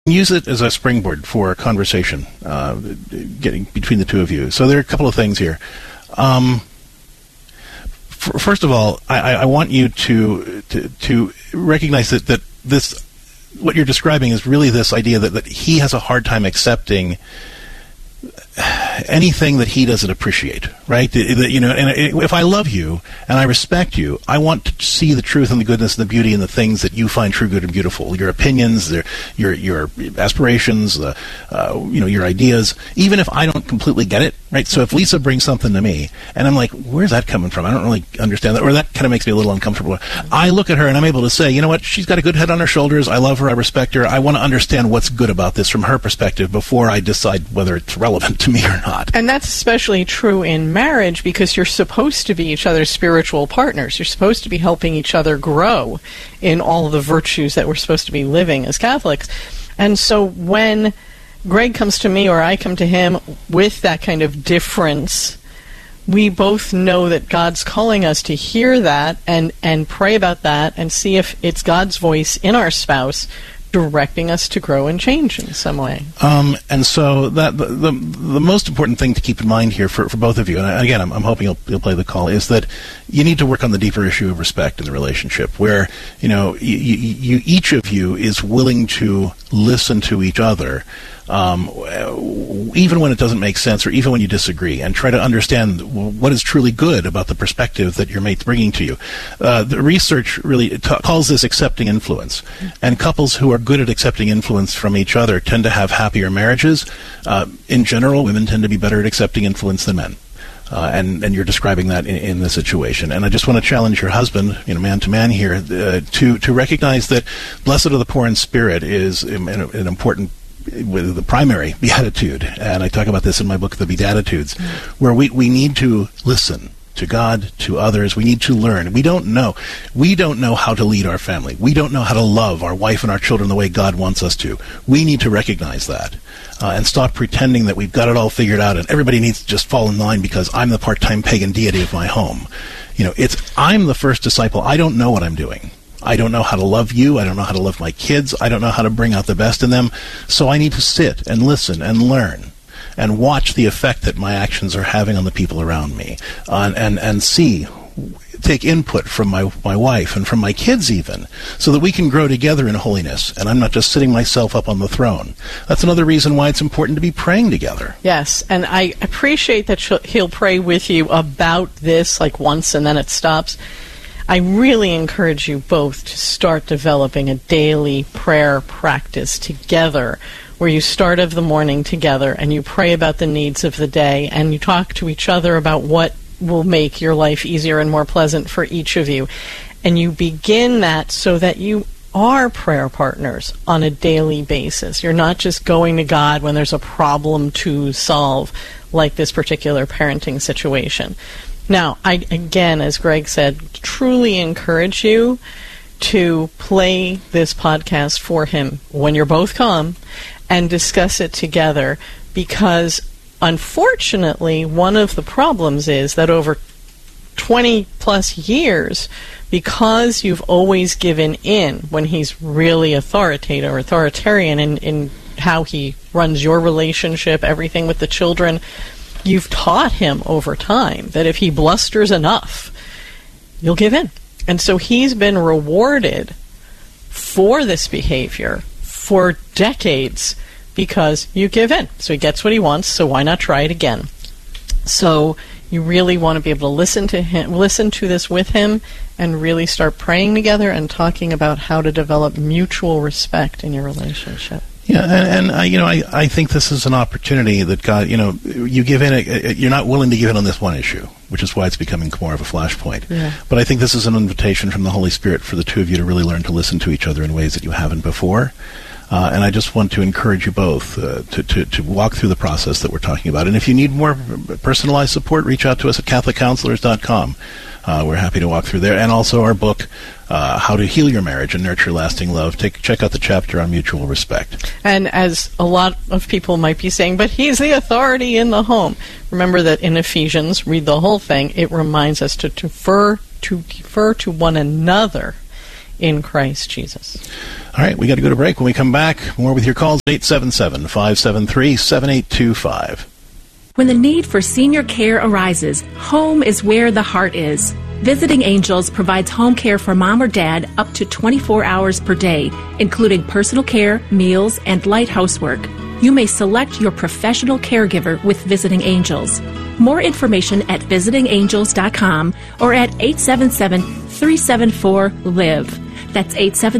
use it as a springboard for a conversation getting between the two of you. So there are a couple of things here. First of all, I want you to recognize that this, what you're describing is really this idea that he has a hard time accepting anything that he doesn't appreciate, right? And if I love you and I respect you, I want to see the truth and the goodness and the beauty and the things that you find true, good, and beautiful. Your opinions, your aspirations, your ideas. Even if I don't completely get it, right? So if Lisa brings something to me and I'm like, where's that coming from? I don't really understand that, or that kind of makes me a little uncomfortable. I look at her and I'm able to say, you know what? She's got a good head on her shoulders. I love her. I respect her. I want to understand what's good about this from her perspective before I decide whether it's relevant to me or not. And that's especially true in marriage because you're supposed to be each other's spiritual partners. You're supposed to be helping each other grow in all of the virtues that we're supposed to be living as Catholics. And so when Greg comes to me or I come to him with that kind of difference, we both know that God's calling us to hear that and pray about that and see if it's God's voice in our spouse directing us to grow and change in some way. And so that the most important thing to keep in mind here for both of you, and again, I'm hoping you'll play the call, is that you need to work on the deeper issue of respect in the relationship, where you each of you is willing to listen to each other, even when it doesn't make sense or even when you disagree, and try to understand what is truly good about the perspective that your mate's bringing to you. The research really calls this accepting influence, and couples who are good at accepting influence from each other tend to have happier marriages. In general, women tend to be better at accepting influence than men. And you're describing that in this situation. And I just want to challenge your husband, man to man here, to recognize that blessed are the poor in spirit is an important, with the primary beatitude. And I talk about this in my book, The Beatitudes, where we need to listen to God, to others. We need to learn. We don't know how to lead our family. We don't know how to love our wife and our children the way God wants us to. We need to recognize that and stop pretending that we've got it all figured out and everybody needs to just fall in line because I'm the part-time pagan deity of my home. I'm the first disciple. I don't know what I'm doing. I don't know how to love you. I don't know how to love my kids. I don't know how to bring out the best in them. So I need to sit and listen and learn and watch the effect that my actions are having on the people around me, and take input from my wife and from my kids even, so that we can grow together in holiness, and I'm not just sitting myself up on the throne. That's another reason why it's important to be praying together. Yes, and I appreciate that he'll pray with you about this like once and then it stops. I really encourage you both to start developing a daily prayer practice together, where you start of the morning together and you pray about the needs of the day and you talk to each other about what will make your life easier and more pleasant for each of you. And you begin that so that you are prayer partners on a daily basis. You're not just going to God when there's a problem to solve, like this particular parenting situation. Now, I, again, as Greg said, truly encourage you to play this podcast for him when you're both calm and discuss it together, because unfortunately one of the problems is that over 20 plus years, because you've always given in when he's really authoritarian in how he runs your relationship, everything with the children, you've taught him over time that if he blusters enough, you'll give in. And so he's been rewarded for this behavior for decades because you give in. So he gets what he wants, so why not try it again? So you really want to be able to listen to this with him and really start praying together and talking about how to develop mutual respect in your relationship. Yeah, and I think this is an opportunity that God, you give in. You're not willing to give in on this one issue, which is why it's becoming more of a flashpoint. Yeah. But I think this is an invitation from the Holy Spirit for the two of you to really learn to listen to each other in ways that you haven't before. And I just want to encourage you both to walk through the process that we're talking about. And if you need more personalized support, reach out to us at CatholicCounselors.com. We're happy to walk through there. And also our book, How to Heal Your Marriage and Nurture Lasting Love. Check out the chapter on mutual respect. And as a lot of people might be saying, but he's the authority in the home. Remember that in Ephesians, read the whole thing, it reminds us to defer to one another in Christ Jesus. All right, we got to go to break. When we come back, more with your calls, 877-573-7825. When the need for senior care arises, home is where the heart is. Visiting Angels provides home care for mom or dad up to 24 hours per day, including personal care, meals, and light housework. You may select your professional caregiver with Visiting Angels. More information at visitingangels.com or at 877-374-LIVE. That's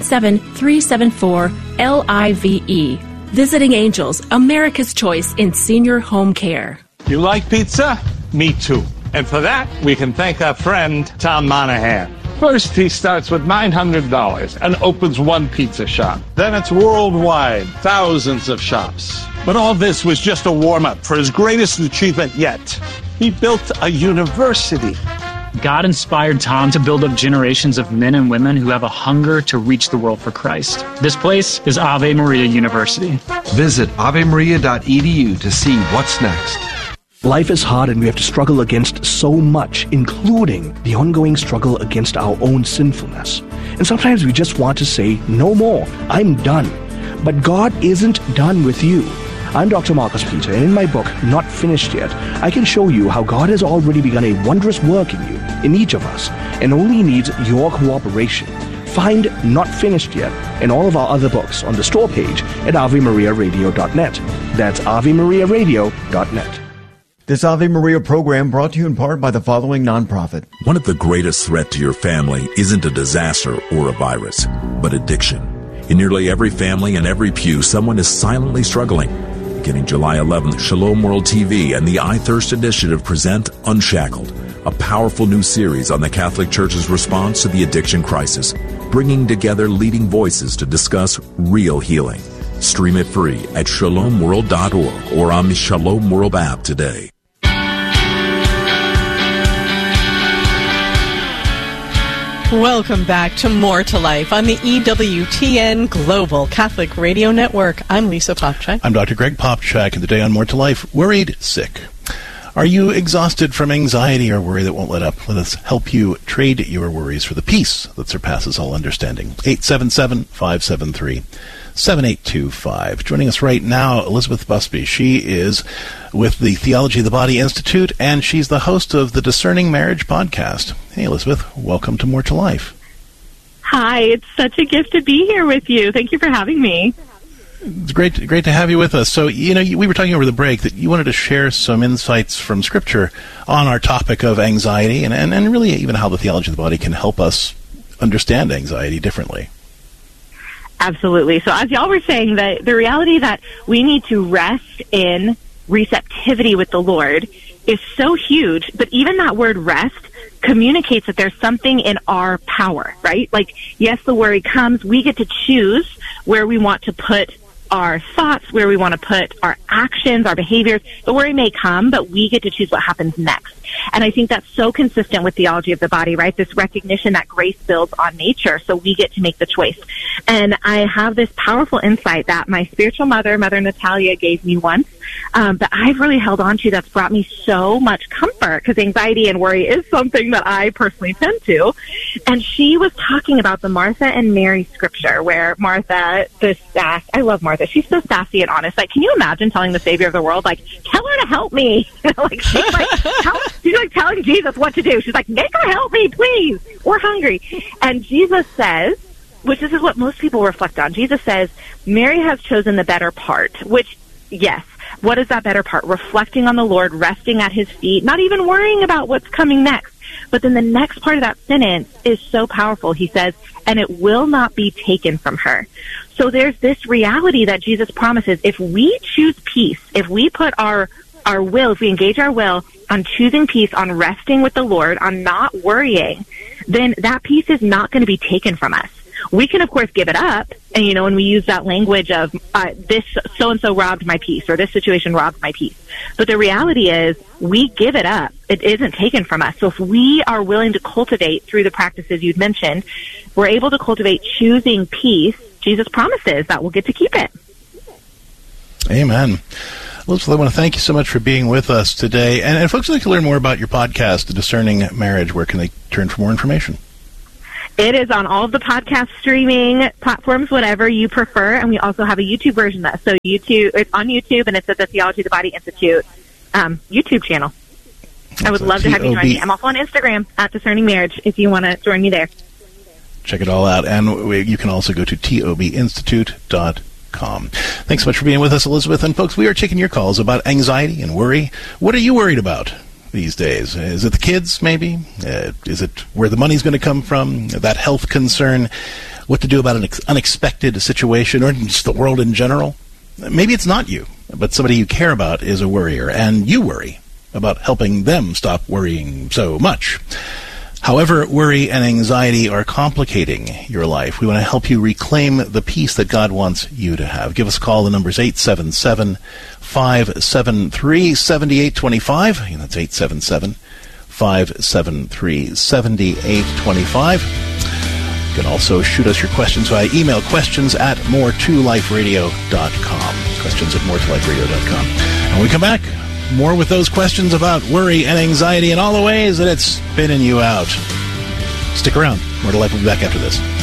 877-374-LIVE. Visiting Angels, America's choice in senior home care. You like pizza? Me too. And for that, we can thank our friend, Tom Monahan. First, he starts with $900 and opens one pizza shop. Then it's worldwide, thousands of shops. But all this was just a warm-up for his greatest achievement yet. He built a university. God inspired Tom to build up generations of men and women who have a hunger to reach the world for Christ. This place is Ave Maria University. Visit avemaria.edu to see what's next. Life is hard and we have to struggle against so much, including the ongoing struggle against our own sinfulness. And sometimes we just want to say, no more, I'm done. But God isn't done with you. I'm Dr. Marcus Peter, and in my book, Not Finished Yet, I can show you how God has already begun a wondrous work in you, in each of us, and only needs your cooperation. Find Not Finished Yet and all of our other books on the store page at AveMariaRadio.net. That's AveMariaRadio.net. This Ave Maria program brought to you in part by the following nonprofit. One of the greatest threats to your family isn't a disaster or a virus, but addiction. In nearly every family and every pew, someone is silently struggling. Beginning July 11th, Shalom World TV and the I Thirst Initiative present Unshackled, a powerful new series on the Catholic Church's response to the addiction crisis, bringing together leading voices to discuss real healing. Stream it free at shalomworld.org or on the Shalom World app today. Welcome back to More to Life on the EWTN Global Catholic Radio Network. I'm Lisa Popchak. I'm Dr. Greg Popchak, and today on More to Life, worried sick. Are you exhausted from anxiety or worry that won't let up? Let us help you trade your worries for the peace that surpasses all understanding. 877-573-7825. Joining us right now, Elizabeth Busby. She is with the Theology of the Body Institute, and she's the host of the Discerning Marriage podcast. Hey, Elizabeth, welcome to More to Life. Hi, it's such a gift to be here with you. Thank you for having me. It's great to have you with us. So, we were talking over the break that you wanted to share some insights from Scripture on our topic of anxiety and really even how the theology of the body can help us understand anxiety differently. Absolutely. So as y'all were saying, the reality that we need to rest in receptivity with the Lord is so huge, but even that word rest communicates that there's something in our power, right? Like, yes, the worry comes. We get to choose where we want to put our thoughts, where we want to put our actions, our behaviors. The worry may come, but we get to choose what happens next. And I think that's so consistent with theology of the body, right? This recognition that grace builds on nature, so we get to make the choice. And I have this powerful insight that my spiritual mother, Mother Natalia, gave me once, that I've really held on to, that's brought me so much comfort, because anxiety and worry is something that I personally tend to. And she was talking about the Martha and Mary scripture, where Martha, I love Martha. She's so sassy and honest. Like, can you imagine telling the Savior of the world, like, tell her to help me? Like, she's like telling Jesus what to do. She's like, make her help me, please. We're hungry. And Jesus says, which this is what most people reflect on, Jesus says, Mary has chosen the better part, which, yes, what is that better part? Reflecting on the Lord, resting at his feet, not even worrying about what's coming next. But then the next part of that sentence is so powerful. He says, and it will not be taken from her. So there's this reality that Jesus promises, if we choose peace, if we put our will, if we engage our will on choosing peace, on resting with the Lord, on not worrying, then that peace is not going to be taken from us. We can, of course, give it up. And, when we use that language of this so-and-so robbed my peace, or this situation robbed my peace. But the reality is we give it up. It isn't taken from us. So if we are willing to cultivate through the practices you'd mentioned, we're able to cultivate choosing peace. Jesus promises that we'll get to keep it. Amen. Elizabeth, I want to thank you so much for being with us today. And folks would like to learn more about your podcast, The Discerning Marriage. Where can they turn for more information? It is on all of the podcast streaming platforms, whatever you prefer, and we also have a YouTube version of that. So it's on YouTube, and it's at the Theology of the Body Institute YouTube channel. I would love to have you join me. I'm also on Instagram at Discerning Marriage if you want to join me there. Check it all out, and you can also go to tobinstitute.com. Thanks so much for being with us, Elizabeth. And folks, we are taking your calls about anxiety and worry. What are you worried about these days? Is it the kids, maybe? Is it where the money's going to come from? That health concern? What to do about an unexpected situation, or just the world in general? Maybe it's not you, but somebody you care about is a worrier, and you worry about helping them stop worrying so much. However, worry and anxiety are complicating your life. We want to help you reclaim the peace that God wants you to have. Give us a call. The number is 877-573-7825. And that's 877-573-7825. You can also shoot us your questions via email, questions@more2liferadio.com. Questions@more2liferadio.com. And when we come back, more with those questions about worry and anxiety and all the ways that it's spinning you out. Stick around. More to Life will be back after this.